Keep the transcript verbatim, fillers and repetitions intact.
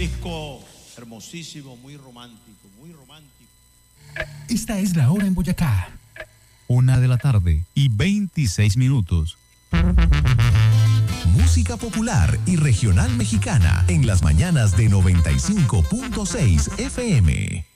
disco hermosísimo, muy romántico, muy romántico. Esta es la hora en Boyacá. Una de la tarde y veintiséis minutos. Música popular y regional mexicana en las mañanas de noventa y cinco punto seis F M.